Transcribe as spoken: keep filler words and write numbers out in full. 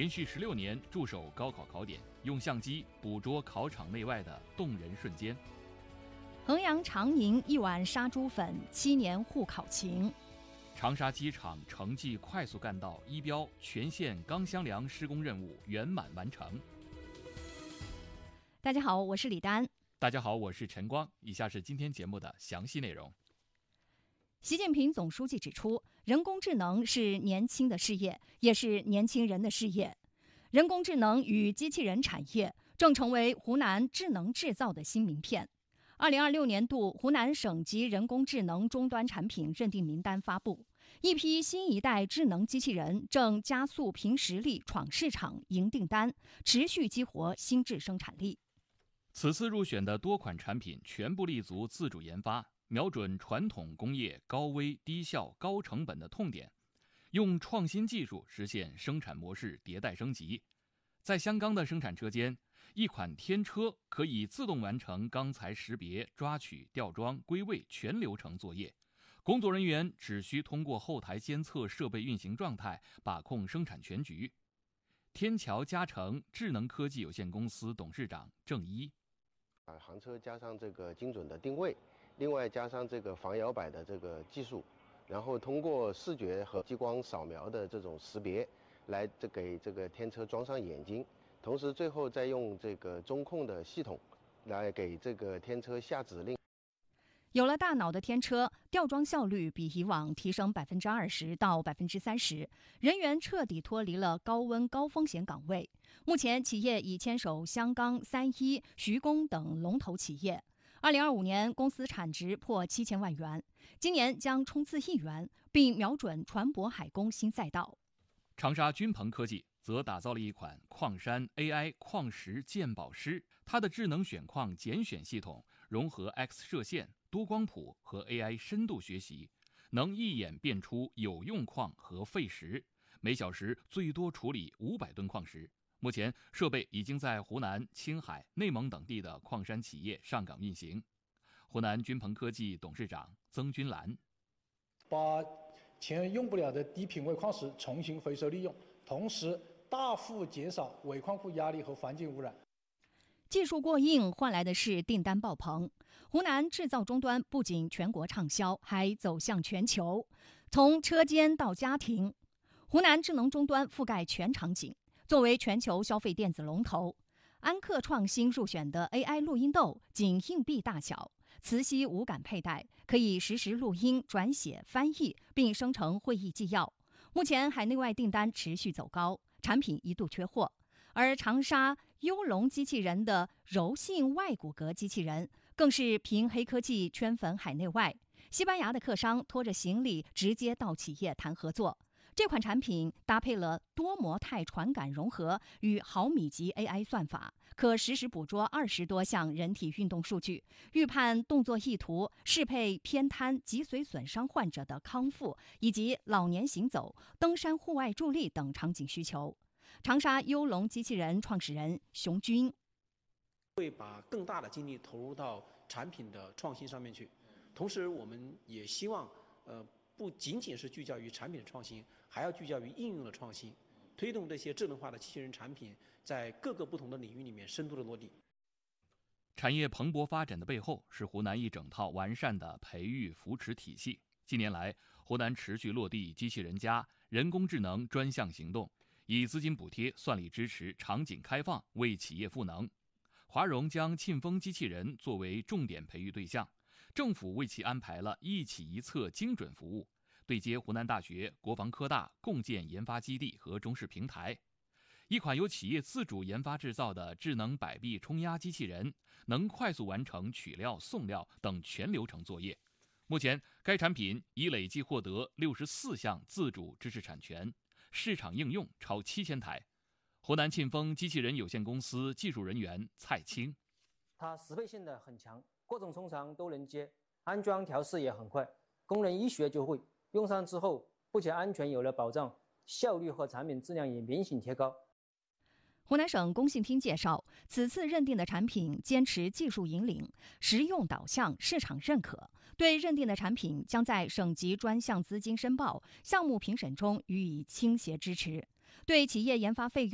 连续十六年驻守高考考点，用相机捕捉考场内外的动人瞬间。 衡阳长宁一碗杀猪粉，七年护考情。 长沙机场城际快速干道一标全线钢箱梁施工任务圆满完成。 大家好，我是李丹。 大家好，我是陈光。以下是今天节目的详细内容。 习近平总书记指出，人工智能是年轻的事业，也是年轻人的事业。人工智能与机器人产业正成为湖南智能制造的新名片。二零二六年度湖南省级人工智能终端产品认定名单发布，一批新一代智能机器人正加速凭实力闯市场、赢订单，持续激活新质生产力。 此次入选的多款产品全部立足自主研发，瞄准传统工业高危、低效、高成本的痛点，用创新技术实现生产模式迭代升级。在箱钢的生产车间，一款天车可以自动完成钢材识别、抓取、吊装、归位全流程作业，工作人员只需通过后台监测设备运行状态，把控生产全局。天桥嘉诚智能科技有限公司董事长郑一。 把行车加上这个精准的定位，另外加上这个防摇摆的这个技术，然后通过视觉和激光扫描的这种识别，来这给这个天车装上眼睛，同时最后再用这个中控的系统来给这个天车下指令。 有了大脑的天车，吊装效率比以往提升百分之二十到百分之三十，人员彻底脱离了高温高风险岗位。目前，企业已牵手香港、三一、徐工等龙头企业。二零二五年，公司产值破七千万元，今年将冲刺亿元，并瞄准船舶海工新赛道。 长沙君鹏科技则打造了一款矿山 A I 矿石鉴宝师，它的智能选矿拣选系统融合 X 射线、多光谱和 A I 深度学习，能一眼辨出有用矿和废石，每小时最多处理五百吨矿石。目前，设备已经在湖南、青海、内蒙等地的矿山企业上岗运行。湖南君鹏科技董事长曾军兰： 把前用不了的低品位矿石重新回收利用，同时大幅减少尾矿库压力和环境污染。 技术过硬换来的是订单爆棚。湖南制造终端不仅全国畅销，还走向全球。从车间到家庭，湖南智能终端覆盖全场景。作为全球消费电子龙头，安克创新入选的 A I 录音豆仅硬币大小，磁吸无感佩戴，可以实时录音、转写、翻译，并生成会议纪要。目前海内外订单持续走高，产品一度缺货。而长沙优龙机器人的柔性外骨骼机器人更是凭黑科技圈粉海内外。西班牙的客商拖着行李直接到企业谈合作。这款产品搭配了多模态传感融合与毫米级 A I 算法，可实时捕捉二十多项人体运动数据，预判动作意图，适配偏瘫、脊髓损伤患者的康复以及老年行走、登山户外助力等场景需求。长沙优龙机器人创始人熊军会把更大的精力投入到产品的创新上面去，同时我们也希望呃。不仅仅是聚焦于产品的创新，还要聚焦于应用的创新，推动这些智能化的机器人产品在各个不同的领域里面深度的落地。 产业蓬勃发展的背后，是湖南一整套完善的培育扶持体系。近年来，湖南持续落地机器人加人工智能专项行动，以资金补贴、算力支持、场景开放为企业赋能。华融将庆丰机器人作为重点培育对象。政府为其安排了一企一策精准服务，对接湖南大学、国防科大共建研发基地和中试平台。一款由企业自主研发制造的智能摆臂冲压机器人，能快速完成取料、送料等全流程作业。目前，该产品已累计获得六十四项自主知识产权，市场应用超七千台。湖南庆丰机器人有限公司技术人员蔡青： 它适配性的很强。各种冲床都能接，安装调试也很快，工人一学就会。用上之后，不仅安全有了保障，效率和产品质量也明显提高。 湖南省工信厅介绍，此次认定的产品坚持技术引领、实用导向、市场认可，对认定的产品将在省级专项资金申报、项目评审中予以倾斜支持，对企业研发费用